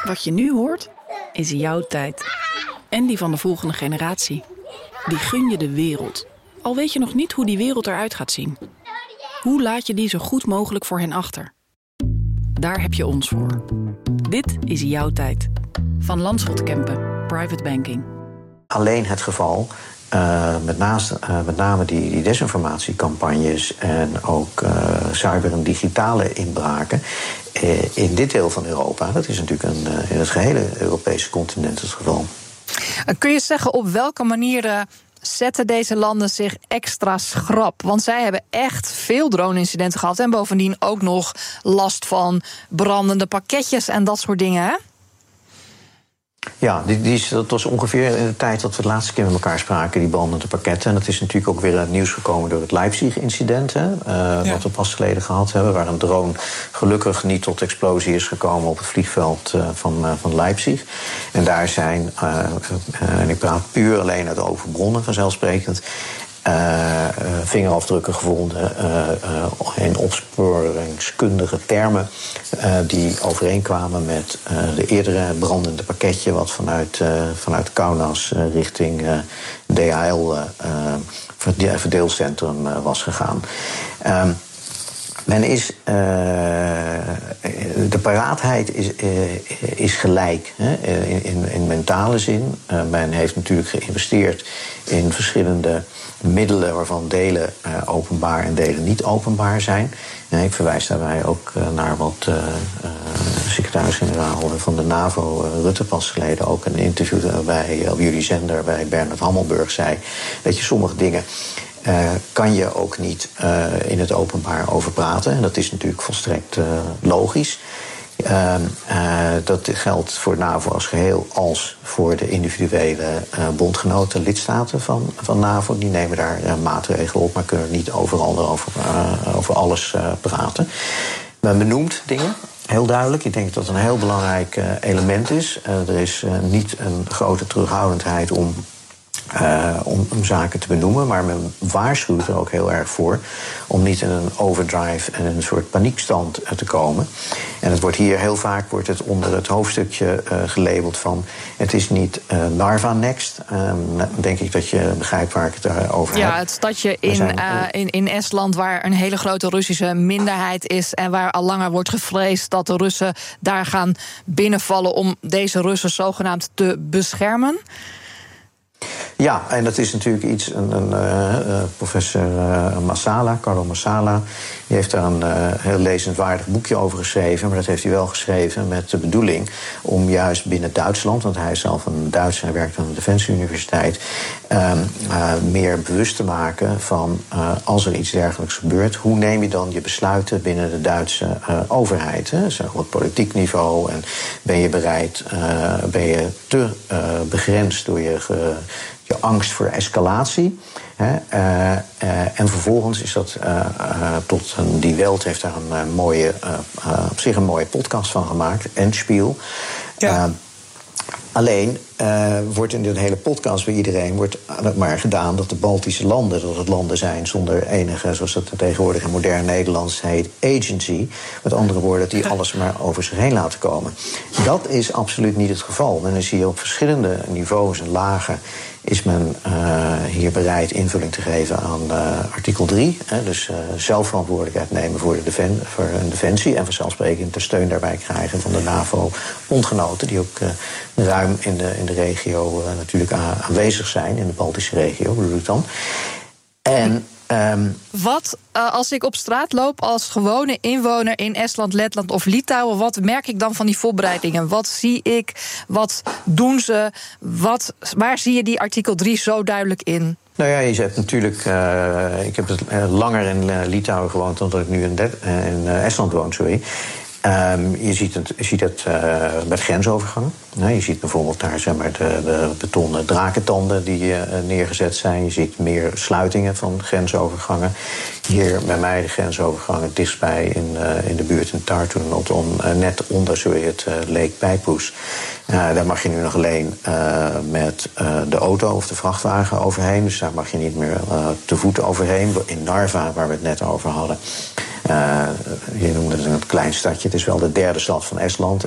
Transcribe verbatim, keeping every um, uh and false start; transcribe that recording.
Wat je nu hoort, is jouw tijd. En die van de volgende generatie. Die gun je de wereld. Al weet je nog niet hoe die wereld eruit gaat zien. Hoe laat je die zo goed mogelijk voor hen achter? Daar heb je ons voor. Dit is jouw tijd. Van Landschot Kempen, Private Banking. Alleen het geval, uh, met, naast, uh, met name die, die desinformatiecampagnes en ook uh, cyber- en digitale inbraken uh, in dit deel van Europa, dat is natuurlijk een, uh, in het gehele Europese continent het geval. Kun je zeggen op welke manieren zetten deze landen zich extra schrap? Want zij hebben echt veel drone-incidenten gehad en bovendien ook nog last van brandende pakketjes en dat soort dingen, hè? Ja, die, die, dat was ongeveer in de tijd dat we de laatste keer met elkaar spraken, die brandende pakketten. En dat is natuurlijk ook weer in het nieuws gekomen door het Leipzig-incident, hè, uh, ja. wat we pas geleden gehad hebben, waar een drone gelukkig niet tot explosie is gekomen op het vliegveld uh, van, uh, van Leipzig. En daar zijn, uh, uh, en ik praat puur alleen uit overbronnen vanzelfsprekend, Uh, uh, vingerafdrukken gevonden uh, uh, in opsporingskundige termen uh, die overeenkwamen met uh, de eerdere brandende pakketje wat vanuit, uh, vanuit Kaunas uh, richting uh, D H L uh, verdeelcentrum uh, was gegaan. Um, Men is, uh, de paraatheid is, uh, is gelijk, hè, in, in, in mentale zin. Uh, men heeft natuurlijk geïnvesteerd in verschillende middelen waarvan delen uh, openbaar en delen niet openbaar zijn. Uh, ik verwijs daarbij ook uh, naar wat uh, uh, secretaris-generaal van de NAVO, uh, Rutte, pas geleden ook een interview bij, uh, op jullie zender bij Bernard Hammelburg zei, dat je sommige dingen Uh, kan je ook niet uh, in het openbaar over praten. En dat is natuurlijk volstrekt uh, logisch. Uh, uh, dat geldt voor NAVO als geheel als voor de individuele uh, bondgenoten, lidstaten van, van NAVO. Die nemen daar uh, maatregelen op, maar kunnen niet overal over, uh, over alles uh, praten. Men benoemt dingen. Heel duidelijk. Ik denk dat dat een heel belangrijk uh, element is. Uh, er is uh, niet een grote terughoudendheid om Uh, om, om zaken te benoemen, maar men waarschuwt er ook heel erg voor om niet in een overdrive en een soort paniekstand uh, te komen. En het wordt hier heel vaak wordt het onder het hoofdstukje uh, gelabeld van het is niet uh, Narva next. Um, denk ik dat je begrijpt waar ik het over heb. Ja, het stadje in, zijn, uh, in, in Estland waar een hele grote Russische minderheid is en waar al langer wordt gevreesd dat de Russen daar gaan binnenvallen om deze Russen zogenaamd te beschermen. Ja, en dat is natuurlijk iets, een, een uh, professor uh, Massala, Carlo Massala, die heeft daar een uh, heel lezenswaardig boekje over geschreven, maar dat heeft hij wel geschreven met de bedoeling om juist binnen Duitsland, want hij is zelf een Duitser, hij werkt aan de Defensie Universiteit, uh, uh, meer bewust te maken van uh, als er iets dergelijks gebeurt, hoe neem je dan je besluiten binnen de Duitse uh, overheid, hè? Zeg op politiek niveau, en ben je bereid, uh, ben je te uh, begrensd door je ge, je angst voor escalatie. Hè, uh, uh, en vervolgens is dat uh, uh, tot een, die Welt heeft daar een uh, mooie, uh, uh, op zich een mooie podcast van gemaakt, Endspiel. Ja. Uh, alleen uh, wordt in de hele podcast bij iedereen wordt maar gedaan dat de Baltische landen, dat het landen zijn zonder enige, zoals dat tegenwoordig in modern Nederlands heet, agency. Met andere woorden, die alles maar over zich heen laten komen. Dat is absoluut niet het geval. Men is hier op verschillende niveaus en lagen is men uh, hier bereid invulling te geven aan uh, artikel drie. Hè, dus uh, zelfverantwoordelijkheid nemen voor, de defen- voor een defensie en vanzelfsprekend de steun daarbij krijgen van de NAVO-bondgenoten, die ook uh, ruim in de, in de regio uh, natuurlijk a- aanwezig zijn, in de Baltische regio, bedoel ik dan. En Um, wat, uh, als ik op straat loop als gewone inwoner in Estland, Letland of Litouwen, wat merk ik dan van die voorbereidingen? Wat zie ik? Wat doen ze? Wat, waar zie je die artikel drie zo duidelijk in? Nou ja, je hebt natuurlijk, uh, ik heb het uh, langer in uh, Litouwen gewoond dan dat ik nu in, de, uh, in uh, Estland woon, sorry. Um, je ziet het, je ziet het uh, met grensovergangen. Nou, je ziet bijvoorbeeld daar zeg maar, de, de betonnen drakentanden die uh, neergezet zijn. Je ziet meer sluitingen van grensovergangen. Hier bij mij de grensovergangen dichtstbij in, uh, in de buurt in Tartu, uh, net onder sorry, het uh, Lake Peipus. Uh, daar mag je nu nog alleen uh, met uh, de auto of de vrachtwagen overheen. Dus daar mag je niet meer uh, te voet overheen. In Narva, waar we het net over hadden. Uh, je noemde het een klein stadje. Het is wel de derde stad van Estland.